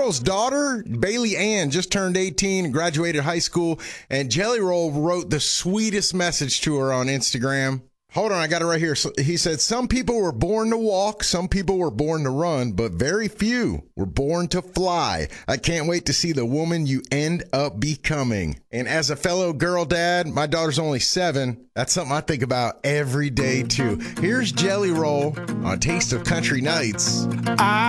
Roll's daughter, Bailey Ann, just turned 18 and graduated high school. And Jelly Roll wrote the sweetest message to her on Instagram. Hold on, I got it right here. So he said, some people were born to walk, some people were born to run, but very few were born to fly. I can't wait to see the woman you end up becoming. And as a fellow girl dad, my daughter's only 7. That's something I think about every day, too. Here's Jelly Roll on Taste of Country Nights.